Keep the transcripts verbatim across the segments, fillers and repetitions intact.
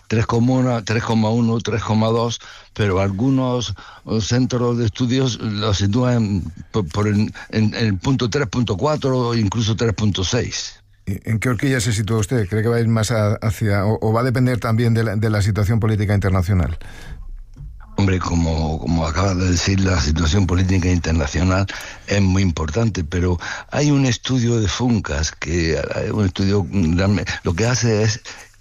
tres coma uno, tres coma dos, pero algunos centros de estudios lo sitúan por, por el, en, en el punto tres punto cuatro o incluso tres punto seis. ¿En qué horquilla se sitúa usted? ¿Cree que va a ir más a, hacia, o, o va a depender también de la, de la situación política internacional? Hombre, como, como acabas de decir, la situación política internacional es muy importante, pero hay un estudio de Funcas, que un estudio lo que hace es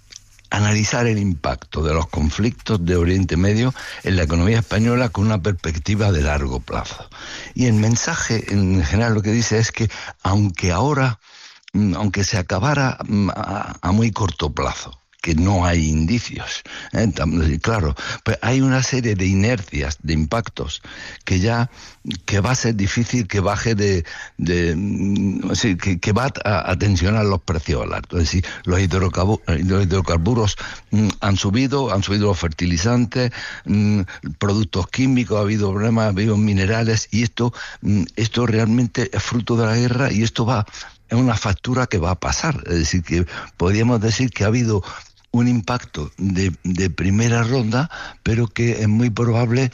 analizar el impacto de los conflictos de Oriente Medio en la economía española con una perspectiva de largo plazo. Y el mensaje en general lo que dice es que aunque ahora, aunque se acabara a, a muy corto plazo, que no hay indicios, ¿eh? Claro, pues hay una serie de inercias, de impactos, que ya que va a ser difícil que baje de, de sí, que, que va a, a tensionar los precios al alto. Es decir, los hidrocarburos, los hidrocarburos mm, han subido, han subido los fertilizantes, mm, productos químicos, ha habido problemas, ha habido minerales, y esto, mm, esto realmente es fruto de la guerra, y esto va, es una factura que va a pasar. Es decir, que podríamos decir que ha habido un impacto de, de primera ronda, pero que es muy probable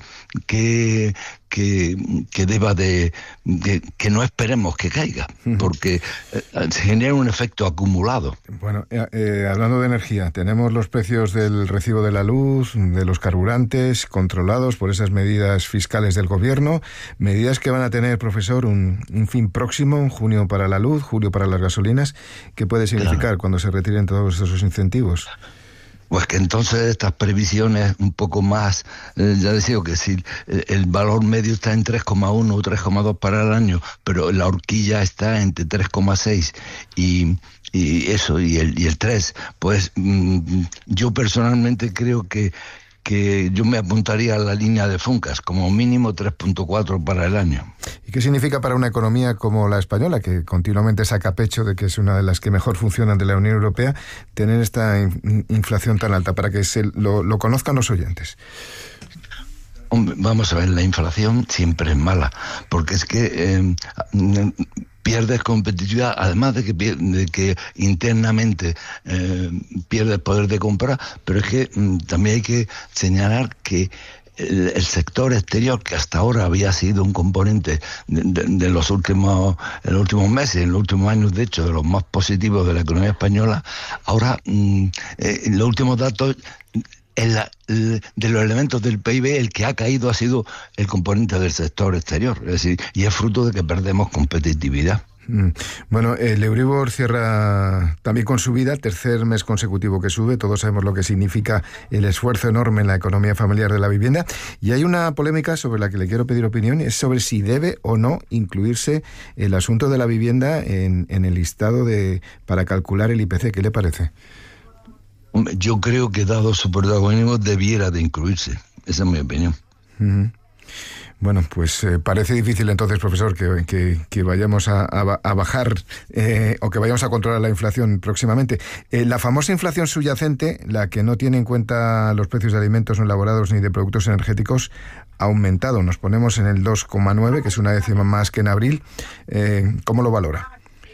que, que, que deba de, de... que no esperemos que caiga, porque eh, se genera un efecto acumulado. Bueno, eh, eh, hablando de energía, tenemos los precios del recibo de la luz, de los carburantes, controlados por esas medidas fiscales del gobierno, medidas que van a tener, profesor, un, un fin próximo, en junio para la luz, julio para las gasolinas. ¿Qué puede significar claro. cuando se retiren todos esos incentivos? Pues que entonces estas previsiones un poco más, eh, ya decía que si el, el valor medio está en tres coma uno o tres coma dos para el año, pero la horquilla está entre tres coma seis y, y eso, y el, y el tres, pues mmm, yo personalmente creo que, que yo me apuntaría a la línea de Funcas, como mínimo tres punto cuatro para el año. ¿Y qué significa para una economía como la española, que continuamente saca pecho de que es una de las que mejor funcionan de la Unión Europea, tener esta in- inflación tan alta, para que se lo, lo conozcan los oyentes? Hombre, vamos a ver, la inflación siempre es mala, porque es que eh, pierdes competitividad, además de que, de que internamente eh, pierdes poder de compra, pero es que mm, también hay que señalar que el, el sector exterior, que hasta ahora había sido un componente de, de, de los últimos, en los últimos meses, en los últimos años, de hecho, de los más positivos de la economía española, ahora mm, eh, los últimos datos... El, el, de los elementos del P I B, el que ha caído ha sido el componente del sector exterior, es decir, y es fruto de que perdemos competitividad. Bueno, el Euribor cierra también con subida, tercer mes consecutivo que sube. Todos sabemos lo que significa el esfuerzo enorme en la economía familiar de la vivienda, y hay una polémica sobre la que le quiero pedir opinión, es sobre si debe o no incluirse el asunto de la vivienda en, en el listado de para calcular el I P C. ¿Qué le parece? Yo creo que, dado su protagonismo, debiera de incluirse. Esa es mi opinión. Uh-huh. Bueno, pues eh, parece difícil entonces, profesor, que, que, que vayamos a, a, a bajar eh, o que vayamos a controlar la inflación próximamente. Eh, la famosa inflación subyacente, la que no tiene en cuenta los precios de alimentos no elaborados ni de productos energéticos, ha aumentado. Nos ponemos en el dos coma nueve, que es una décima más que en abril. Eh, ¿Cómo lo valora?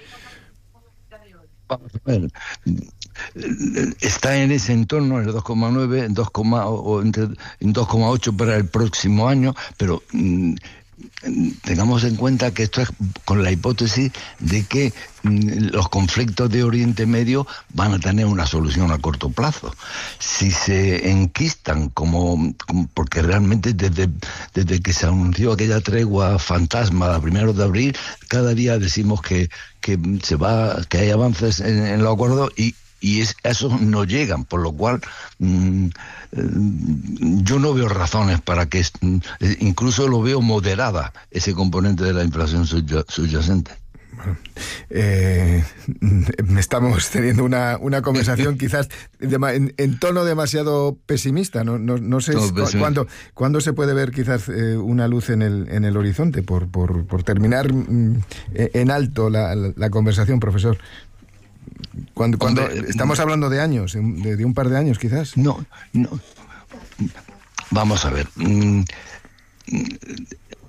Bueno, está en ese entorno, en el dos coma nueve, en dos, o entre, en dos coma ocho para el próximo año, pero mmm, tengamos en cuenta que esto es con la hipótesis de que mmm, los conflictos de Oriente Medio van a tener una solución a corto plazo. Si se enquistan, como, como porque realmente desde, desde que se anunció aquella tregua fantasma a primeros de abril, cada día decimos que, que se va, que hay avances en, en los acuerdos, y y es, esos no llegan, por lo cual mmm, yo no veo razones para que, incluso lo veo moderada, ese componente de la inflación subyacente. Bueno, eh, estamos teniendo una, una conversación quizás de, en, en tono demasiado pesimista. No, no, no sé cu- cuándo, cuándo se puede ver quizás eh, una luz en el, en el horizonte, por, por, por terminar mm, en alto la, la, la conversación, profesor. Cuando, cuando Hombre, estamos hablando de años, de, de un par de años quizás. No, no. Vamos a ver.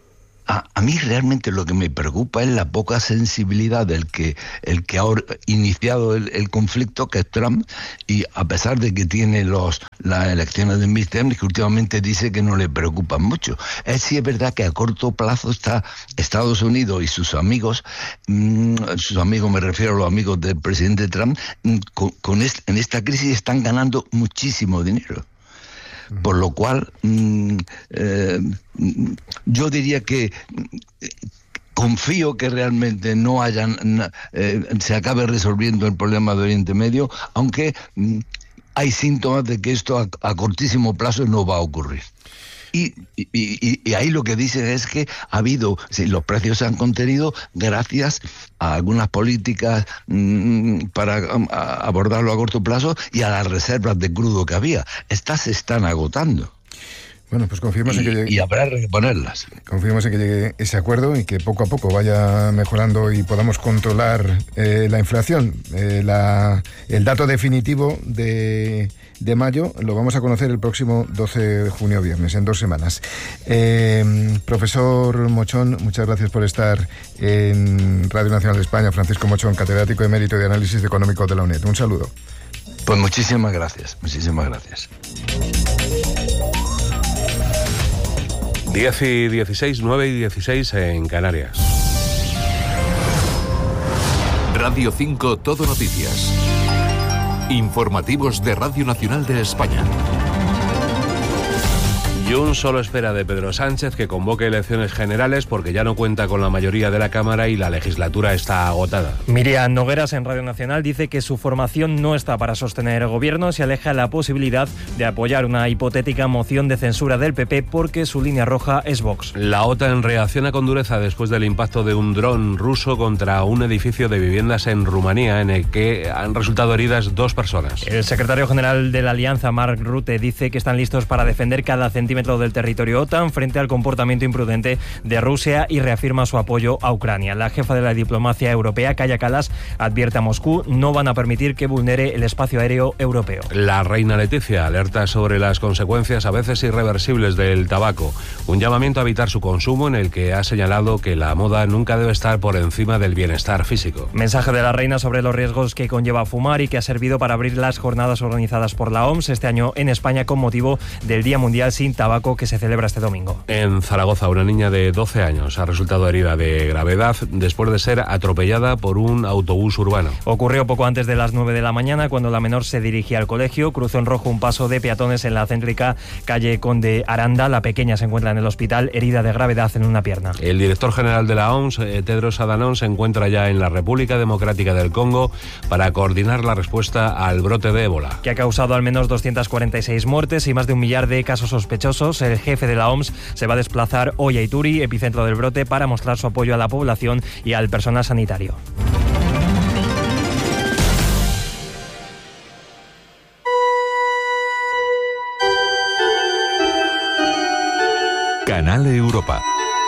a, a mí realmente lo que me preocupa es la poca sensibilidad del que el que ha iniciado el, el conflicto, que es Trump, y a pesar de que tiene los las elecciones de midterm, que últimamente dice que no le preocupan mucho. Es sí es verdad que a corto plazo está Estados Unidos y sus amigos, mmm, sus amigos me refiero a los amigos del presidente Trump, con, con est, en esta crisis están ganando muchísimo dinero. Por lo cual, mmm, eh, yo diría que confío que realmente no hayan, eh, se acabe resolviendo el problema de Oriente Medio, aunque mmm, hay síntomas de que esto a, a cortísimo plazo no va a ocurrir. Y, y, y, y ahí lo que dicen es que ha habido, sí, los precios se han contenido gracias a algunas políticas mmm, para um, a abordarlo a corto plazo y a las reservas de crudo que había. Estas se están agotando. Bueno, pues confiemos y, en que llegue, y habrá que reponerlas. Confiemos en que llegue ese acuerdo y que poco a poco vaya mejorando y podamos controlar eh, la inflación. Eh, la, el dato definitivo de, de mayo lo vamos a conocer el próximo doce de junio, viernes, en dos semanas. Eh, profesor Mochón, muchas gracias por estar en Radio Nacional de España. Francisco Mochón, catedrático emérito de Análisis Económico de la UNED. Un saludo. Pues muchísimas gracias, muchísimas gracias. diez y dieciséis, nueve y dieciséis en Canarias. Radio cinco Todo Noticias. Informativos de Radio Nacional de España. Junts solo espera de Pedro Sánchez que convoque elecciones generales porque ya no cuenta con la mayoría de la Cámara y la legislatura está agotada. Miriam Nogueras en Radio Nacional dice que su formación no está para sostener el gobierno, se aleja la posibilidad de apoyar una hipotética moción de censura del P P porque su línea roja es Vox. La OTAN reacciona con dureza después del impacto de un dron ruso contra un edificio de viviendas en Rumanía en el que han resultado heridas dos personas. El secretario general de la Alianza, Mark Rutte, dice que están listos para defender cada centímetro del territorio OTAN frente al comportamiento imprudente de Rusia y reafirma su apoyo a Ucrania. La jefa de la diplomacia europea, Kaja Kallas, advierte a Moscú no van a permitir que vulnere el espacio aéreo europeo. La reina Leticia alerta sobre las consecuencias a veces irreversibles del tabaco. Un llamamiento a evitar su consumo en el que ha señalado que la moda nunca debe estar por encima del bienestar físico. Mensaje de la reina sobre los riesgos que conlleva fumar y que ha servido para abrir las jornadas organizadas por la O M S este año en España con motivo del Día Mundial sin Tabaco que se celebra este domingo. En Zaragoza, una niña de doce años ha resultado herida de gravedad después de ser atropellada por un autobús urbano. Ocurrió poco antes de las nueve de la mañana cuando la menor se dirigía al colegio, cruzó en rojo un paso de peatones en la céntrica calle Conde Aranda. La pequeña se encuentra en el hospital herida de gravedad en una pierna. El director general de la O M S, Tedros Adhanom, se encuentra ya en la República Democrática del Congo para coordinar la respuesta al brote de ébola, que ha causado al menos doscientas cuarenta y seis muertes y más de un millar de casos sospechosos. El jefe de la O M S se va a desplazar hoy a Ituri, epicentro del brote, para mostrar su apoyo a la población y al personal sanitario. Canal Europa.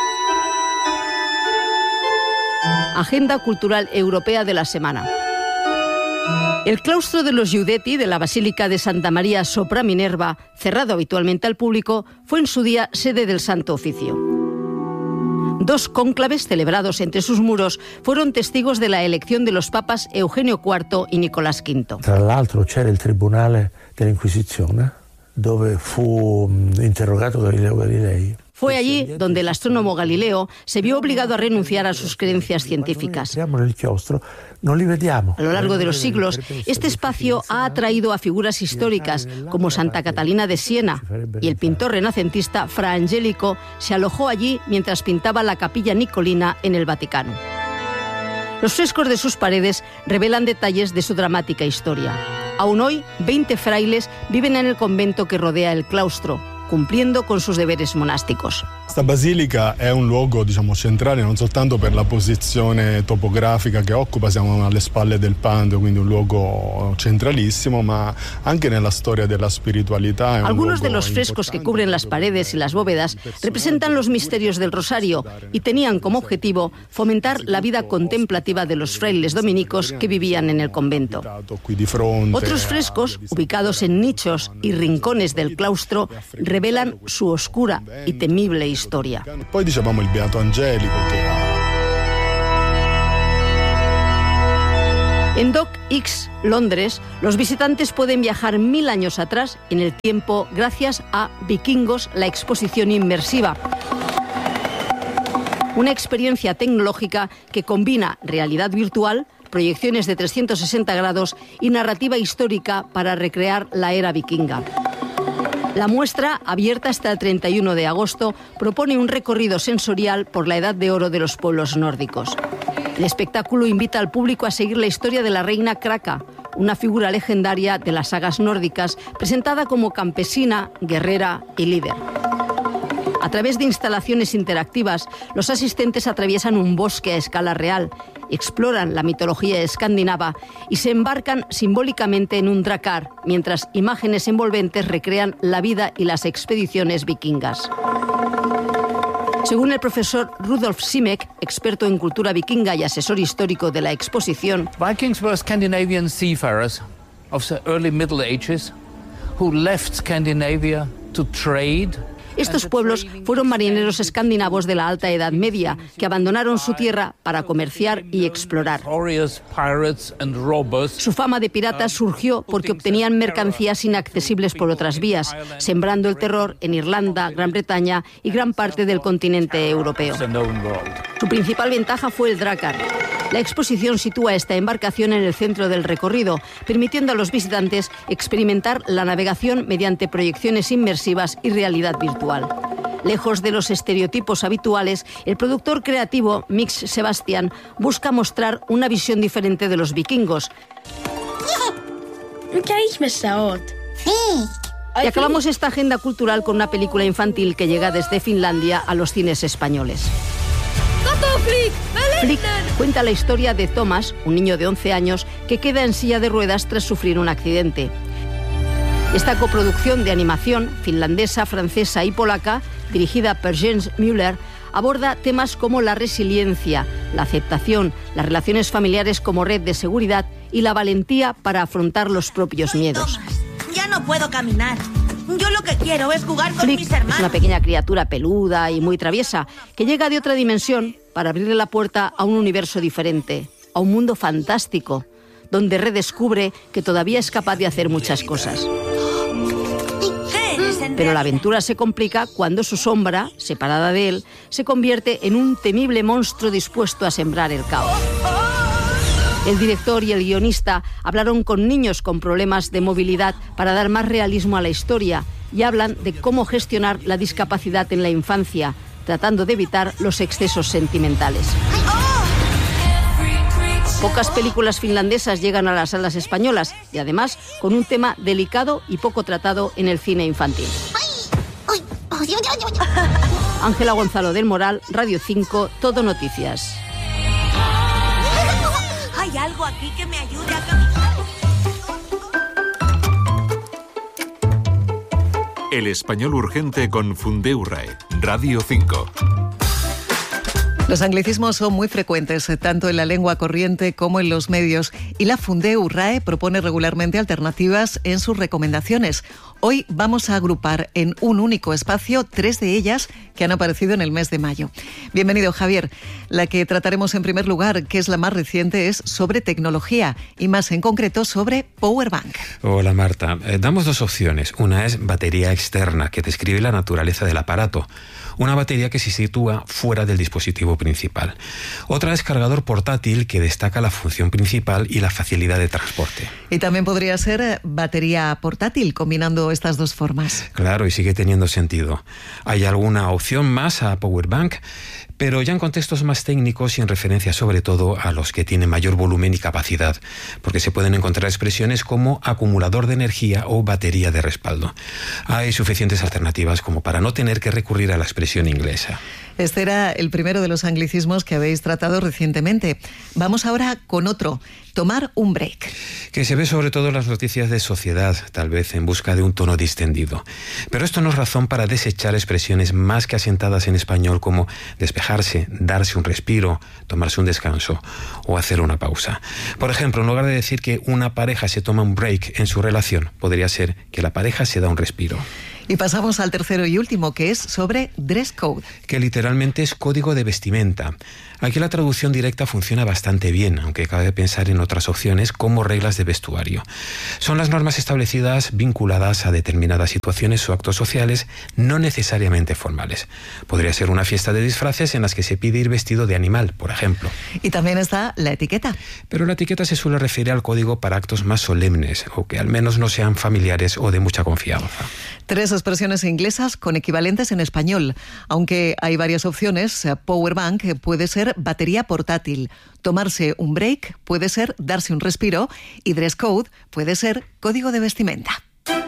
Agenda Cultural Europea de la semana. El claustro de los Giudetti de la Basílica de Santa María sopra Minerva, cerrado habitualmente al público, fue en su día sede del Santo Oficio. Dos cónclaves celebrados entre sus muros fueron testigos de la elección de los papas Eugenio cuarto y Nicolás quinto. Tra l'altro c'era il Tribunale dell'Inquisizione, dove fu interrogato Galileo Galilei. Fue allí donde el astrónomo Galileo se vio obligado a renunciar a sus creencias científicas. A lo largo de los siglos, este espacio ha atraído a figuras históricas como Santa Catalina de Siena, y el pintor renacentista Fra Angelico se alojó allí mientras pintaba la Capilla Nicolina en el Vaticano. Los frescos de sus paredes revelan detalles de su dramática historia. Aún hoy, veinte frailes viven en el convento que rodea el claustro, cumpliendo con sus deberes monásticos. Questa basilica è un luogo, diciamo, centrale non soltanto per la posizione topografica che occupa, siamo alle spalle del Pantheon, quindi un luogo centralissimo, ma anche nella storia della spiritualità. Algunos de los frescos que cubren las paredes y las bóvedas representan los misterios del Rosario y tenían como objetivo fomentar la vida contemplativa de los frailes dominicos que vivían en el convento. Otros frescos, ubicados en nichos y rincones del claustro, revelan su oscura y temible historia. historia. Poi dicevamo il Beato Angelico che En Dock X, Londres, los visitantes pueden viajar mil años atrás en el tiempo gracias a Vikingos, la exposición inmersiva. Una experiencia tecnológica que combina realidad virtual, proyecciones de trescientos sesenta grados y narrativa histórica para recrear la era vikinga. La muestra, abierta hasta el treinta y uno de agosto, propone un recorrido sensorial por la edad de oro de los pueblos nórdicos. El espectáculo invita al público a seguir la historia de la reina Kraka, una figura legendaria de las sagas nórdicas, presentada como campesina, guerrera y líder. A través de instalaciones interactivas, los asistentes atraviesan un bosque a escala real, exploran la mitología escandinava y se embarcan simbólicamente en un drakkar, mientras imágenes envolventes recrean la vida y las expediciones vikingas. Según el profesor Rudolf Simek, experto en cultura vikinga y asesor histórico de la exposición, Vikings were Scandinavian seafarers of the early Middle Ages who left Scandinavia to trade. Estos pueblos fueron marineros escandinavos de la Alta Edad Media que abandonaron su tierra para comerciar y explorar. Su fama de piratas surgió porque obtenían mercancías inaccesibles por otras vías, sembrando el terror en Irlanda, Gran Bretaña y gran parte del continente europeo. Su principal ventaja fue el drakkar. La exposición sitúa esta embarcación en el centro del recorrido, permitiendo a los visitantes experimentar la navegación mediante proyecciones inmersivas y realidad virtual. Lejos de los estereotipos habituales, el productor creativo Mix Sebastian busca mostrar una visión diferente de los vikingos. Y acabamos esta agenda cultural con una película infantil que llega desde Finlandia a los cines españoles. Flick cuenta la historia de Thomas, un niño de once años que queda en silla de ruedas tras sufrir un accidente. Esta coproducción de animación finlandesa, francesa y polaca, dirigida por Jens Müller, aborda temas como la resiliencia, la aceptación, las relaciones familiares como red de seguridad y la valentía para afrontar los propios miedos. Ya no puedo caminar. Yo lo que quiero es jugar con Flick mis hermanos. Es una pequeña criatura peluda y muy traviesa que llega de otra dimensión para abrirle la puerta a un universo diferente, a un mundo fantástico, donde redescubre que todavía es capaz de hacer muchas cosas. Pero la aventura se complica cuando su sombra, separada de él, se convierte en un temible monstruo dispuesto a sembrar el caos. El director y el guionista hablaron con niños con problemas de movilidad para dar más realismo a la historia y hablan de cómo gestionar la discapacidad en la infancia, tratando de evitar los excesos sentimentales. Pocas películas finlandesas llegan a las salas españolas y además con un tema delicado y poco tratado en el cine infantil. Ángela Gonzalo del Moral, Radio cinco, Todo Noticias. Hay algo aquí que me ayude a caminar. El español urgente con Fundeu RAE, Radio cinco. Los anglicismos son muy frecuentes, tanto en la lengua corriente como en los medios, y la Fundeu RAE propone regularmente alternativas en sus recomendaciones. Hoy vamos a agrupar en un único espacio tres de ellas que han aparecido en el mes de mayo. Bienvenido, Javier. La que trataremos en primer lugar, que es la más reciente, es sobre tecnología y más en concreto sobre Powerbank. Hola, Marta. Eh, damos dos opciones. Una es batería externa, que describe la naturaleza del aparato. Una batería que se sitúa fuera del dispositivo principal. Otra es cargador portátil, que destaca la función principal y la facilidad de transporte. Y también podría ser batería portátil, combinando estas dos formas. Claro, y sigue teniendo sentido. Hay alguna opción más a Powerbank, pero ya en contextos más técnicos y en referencia sobre todo a los que tienen mayor volumen y capacidad, porque se pueden encontrar expresiones como acumulador de energía o batería de respaldo. Hay suficientes alternativas como para no tener que recurrir a la expresión inglesa. Este era el primero de los anglicismos que habéis tratado recientemente. Vamos ahora con otro, tomar un break. Que se ve sobre todo en las noticias de sociedad, tal vez en busca de un tono distendido. Pero esto no es razón para desechar expresiones más que asentadas en español como despejarse, darse un respiro, tomarse un descanso o hacer una pausa. Por ejemplo, en lugar de decir que una pareja se toma un break en su relación, podría ser que la pareja se da un respiro. Y pasamos al tercero y último, que es sobre dress code. Que literalmente es código de vestimenta. Aquí la traducción directa funciona bastante bien, aunque cabe pensar en otras opciones como reglas de vestuario. Son las normas establecidas vinculadas a determinadas situaciones o actos sociales no necesariamente formales. Podría ser una fiesta de disfraces en las que se pide ir vestido de animal, por ejemplo. Y también está la etiqueta. Pero la etiqueta se suele referir al código para actos más solemnes o que al menos no sean familiares o de mucha confianza. Tres expresiones inglesas con equivalentes en español. Aunque hay varias opciones, power bank puede ser batería portátil, tomarse un break puede ser darse un respiro y dress code puede ser código de vestimenta.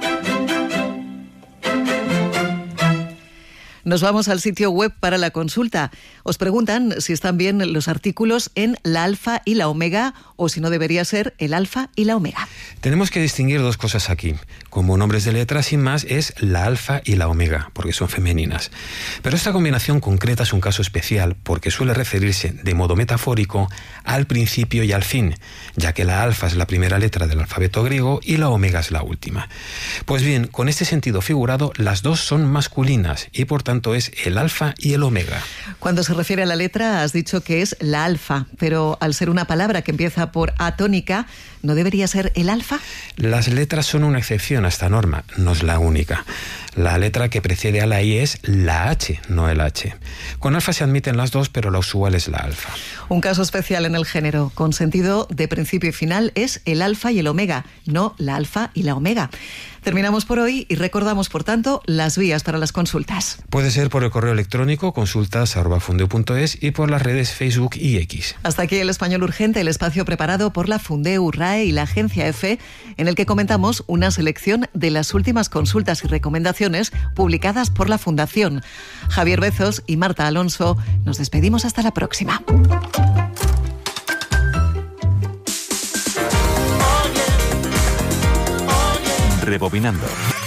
Nos vamos al sitio web para la consulta. Os preguntan si están bien los artículos en la alfa y la omega o si no debería ser el alfa y la omega. Tenemos que distinguir dos cosas aquí. Como nombres de letras, sin más, es la alfa y la omega, porque son femeninas. Pero esta combinación concreta es un caso especial porque suele referirse de modo metafórico al principio y al fin, ya que la alfa es la primera letra del alfabeto griego y la omega es la última. Pues bien, con este sentido figurado, las dos son masculinas y por tanto es el alfa y el omega. Cuando se refiere a la letra, has dicho que es la alfa, pero al ser una palabra que empieza por A tónica, ¿no debería ser el alfa? Las letras son una excepción a esta norma, no es la única. La letra que precede a la I es la H, no el H. Con alfa se admiten las dos, pero la usual es la alfa. Un caso especial en el género, con sentido de principio y final, es el alfa y el omega, no la alfa y la omega. Terminamos por hoy y recordamos, por tanto, las vías para las consultas. Puede ser por el correo electrónico consultas arroba fundeo punto es y por las redes Facebook y X. Hasta aquí el Español Urgente, el espacio preparado por la Fundeu RAE y la Agencia EFE, en el que comentamos una selección de las últimas consultas y recomendaciones publicadas por la Fundación. Javier Bezos y Marta Alonso, nos despedimos hasta la próxima. Rebobinando.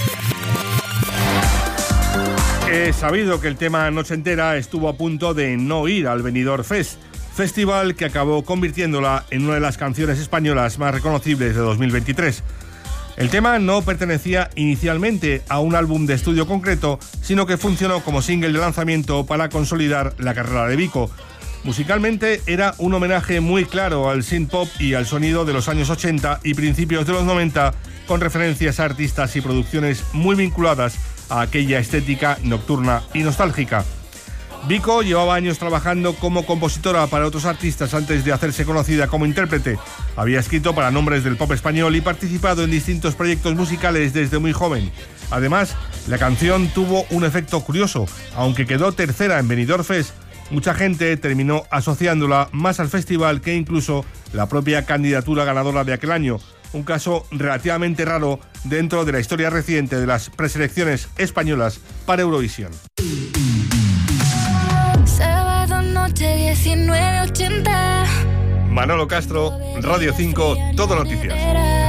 He sabido que el tema Noche Entera estuvo a punto de no ir al Benidorm Fest, festival que acabó convirtiéndola en una de las canciones españolas más reconocibles de dos mil veintitrés. El tema no pertenecía inicialmente a un álbum de estudio concreto, sino que funcionó como single de lanzamiento para consolidar la carrera de Vico. Musicalmente era un homenaje muy claro al synth pop y al sonido de los años ochenta y principios de los noventa, con referencias a artistas y producciones muy vinculadas a aquella estética nocturna y nostálgica. Vico llevaba años trabajando como compositora para otros artistas antes de hacerse conocida como intérprete. Había escrito para nombres del pop español y participado en distintos proyectos musicales desde muy joven. Además, la canción tuvo un efecto curioso. Aunque quedó tercera en Benidorm Fest, mucha gente terminó asociándola más al festival que incluso la propia candidatura ganadora de aquel año. Un caso relativamente raro dentro de la historia reciente de las preselecciones españolas para Eurovisión. Sábado noche diecinueve ochenta. Manolo Castro, Radio cinco, Todo Noticias.